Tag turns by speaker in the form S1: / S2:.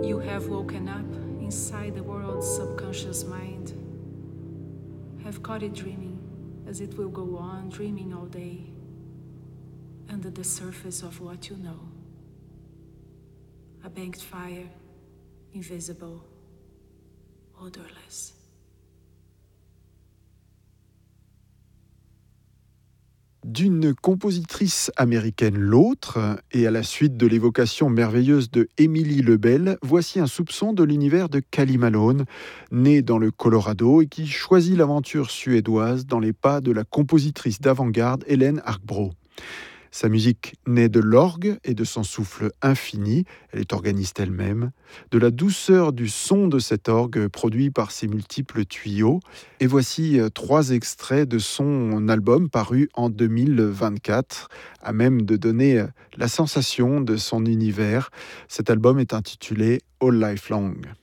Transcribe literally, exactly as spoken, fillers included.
S1: You have woken up inside the world's subconscious mind, have caught it dreaming as it will go on dreaming all day under the surface of what you know. A banked fire, invisible, odorless.
S2: D'une compositrice américaine l'autre, et à la suite de l'évocation merveilleuse de Émilie Lebel, voici un soupçon de l'univers de Cally Malone, née dans le Colorado et qui choisit l'aventure suédoise dans les pas de la compositrice d'avant-garde Hélène Arcbro. Sa musique naît de l'orgue et de son souffle infini, elle est organiste elle-même, de la douceur du son de cet orgue produit par ses multiples tuyaux. Et voici trois extraits de son album paru en deux mille vingt-quatre, à même de donner la sensation de son univers. Cet album est intitulé All Life Long.